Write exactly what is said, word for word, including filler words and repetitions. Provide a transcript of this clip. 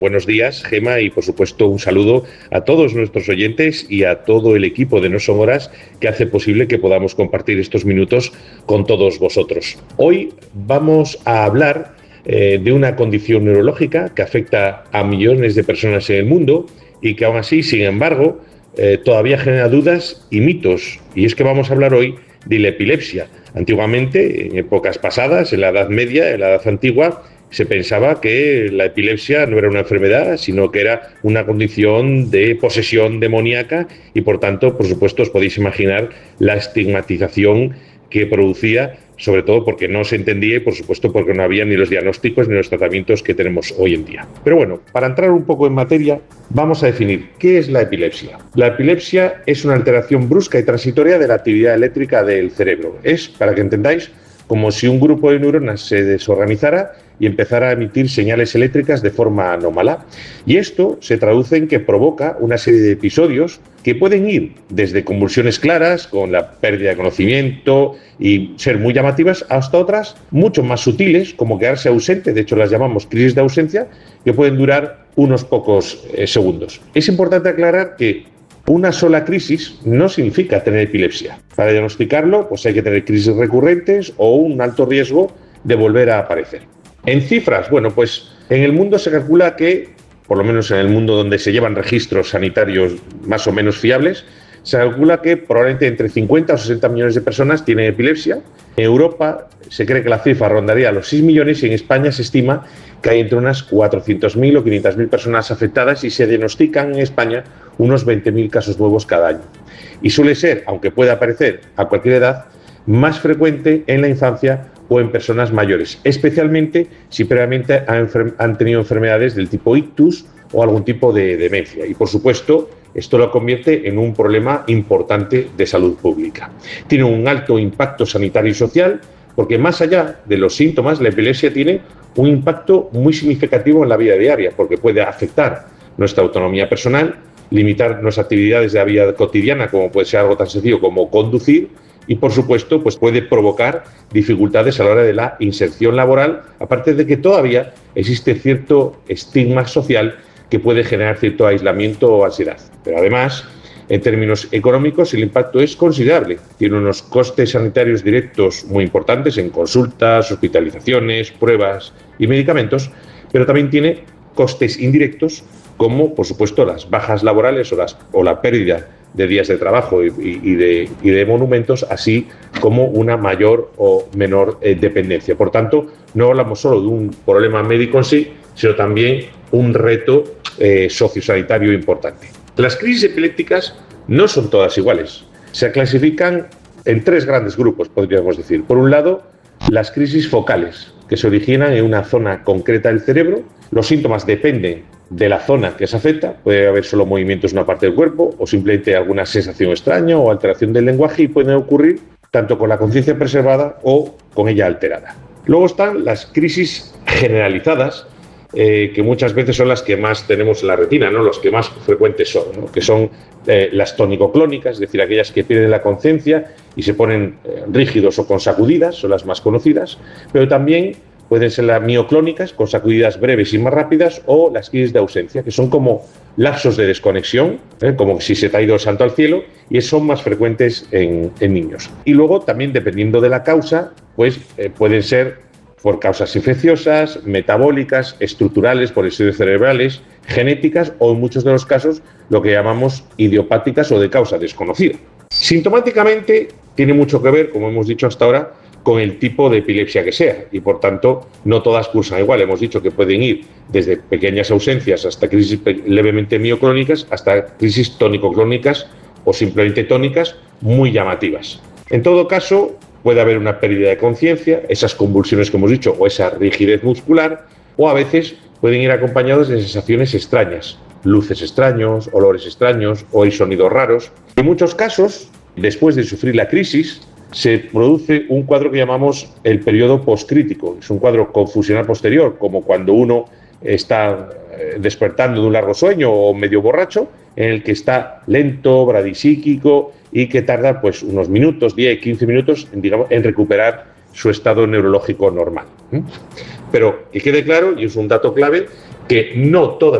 Buenos días, Gema, y por supuesto un saludo a todos nuestros oyentes y a todo el equipo de No Son Horas que hace posible que podamos compartir estos minutos con todos vosotros. Hoy vamos a hablar eh, de una condición neurológica que afecta a millones de personas en el mundo y que aún así, sin embargo, eh, todavía genera dudas y mitos. Y es que vamos a hablar hoy de la epilepsia. Antiguamente, en épocas pasadas, en la Edad Media, en la Edad Antigua, se pensaba que la epilepsia no era una enfermedad, sino que era una condición de posesión demoníaca y, por tanto, por supuesto, os podéis imaginar la estigmatización que producía, sobre todo porque no se entendía y, por supuesto, porque no había ni los diagnósticos ni los tratamientos que tenemos hoy en día. Pero bueno, para entrar un poco en materia, vamos a definir qué es la epilepsia. La epilepsia es una alteración brusca y transitoria de la actividad eléctrica del cerebro. Es, para que entendáis, como si un grupo de neuronas se desorganizara y empezara a emitir señales eléctricas de forma anómala. Y esto se traduce en que provoca una serie de episodios que pueden ir desde convulsiones claras, con la pérdida de conocimiento y ser muy llamativas, hasta otras mucho más sutiles, como quedarse ausente, de hecho las llamamos crisis de ausencia, que pueden durar unos pocos eh, segundos. Es importante aclarar que una sola crisis no significa tener epilepsia. Para diagnosticarlo, pues hay que tener crisis recurrentes o un alto riesgo de volver a aparecer. En cifras, bueno, pues en el mundo se calcula que, por lo menos en el mundo donde se llevan registros sanitarios más o menos fiables, se calcula que probablemente entre cincuenta o sesenta millones de personas tienen epilepsia. En Europa se cree que la cifra rondaría los seis millones y en España se estima que hay entre unas cuatrocientas mil o quinientas mil personas afectadas y se diagnostican en España unos veinte mil casos nuevos cada año. Y suele ser, aunque pueda aparecer a cualquier edad, más frecuente en la infancia o en personas mayores, especialmente si previamente han, han tenido enfermedades del tipo ictus o algún tipo de demencia. Y, por supuesto, esto lo convierte en un problema importante de salud pública. Tiene un alto impacto sanitario y social porque, más allá de los síntomas, la epilepsia tiene un impacto muy significativo en la vida diaria porque puede afectar nuestra autonomía personal, limitar nuestras actividades de la vida cotidiana, como puede ser algo tan sencillo como conducir, y, por supuesto, pues puede provocar dificultades a la hora de la inserción laboral, aparte de que todavía existe cierto estigma social que puede generar cierto aislamiento o ansiedad. Pero además, en términos económicos, el impacto es considerable. Tiene unos costes sanitarios directos muy importantes en consultas, hospitalizaciones, pruebas y medicamentos, pero también tiene costes indirectos como, por supuesto, las bajas laborales o, las, o la pérdida de días de trabajo y, y, de, y de monumentos, así como una mayor o menor eh, dependencia. Por tanto, no hablamos solo de un problema médico en sí, sino también un reto eh, sociosanitario importante. Las crisis epilépticas no son todas iguales. Se clasifican en tres grandes grupos, podríamos decir. Por un lado, las crisis focales, que se originan en una zona concreta del cerebro. Los síntomas dependen de la zona que se afecta, puede haber solo movimientos en una parte del cuerpo o simplemente alguna sensación extraña o alteración del lenguaje y pueden ocurrir tanto con la conciencia preservada o con ella alterada. Luego están las crisis generalizadas, eh, que muchas veces son las que más tenemos en la retina, ¿no? Los que más frecuentes son, ¿no? Que son eh, las tónico-clónicas, es decir, aquellas que pierden la conciencia y se ponen eh, rígidos o con sacudidas, son las más conocidas, pero también pueden ser las mioclónicas, con sacudidas breves y más rápidas, o las crisis de ausencia, que son como lapsos de desconexión, ¿eh? como si se te ha ido el santo al cielo, y son más frecuentes en, en niños. Y luego, también dependiendo de la causa, pues eh, pueden ser por causas infecciosas, metabólicas, estructurales, por estudios cerebrales, genéticas, o en muchos de los casos, lo que llamamos idiopáticas o de causa desconocida. Sintomáticamente, tiene mucho que ver, como hemos dicho hasta ahora, con el tipo de epilepsia que sea y, por tanto, no todas cursan igual. Hemos dicho que pueden ir desde pequeñas ausencias hasta crisis levemente mioclónicas hasta crisis tónico-clónicas o simplemente tónicas muy llamativas. En todo caso, puede haber una pérdida de conciencia, esas convulsiones que hemos dicho o esa rigidez muscular, o a veces pueden ir acompañados de sensaciones extrañas, luces extraños, olores extraños o hay sonidos raros. En muchos casos, después de sufrir la crisis, se produce un cuadro que llamamos el periodo postcrítico. Es un cuadro confusional posterior, como cuando uno está despertando de un largo sueño o medio borracho, en el que está lento, bradisíquico y que tarda pues unos minutos, diez, quince minutos, en, digamos, en recuperar su estado neurológico normal. Pero que quede claro, y es un dato clave, que no todas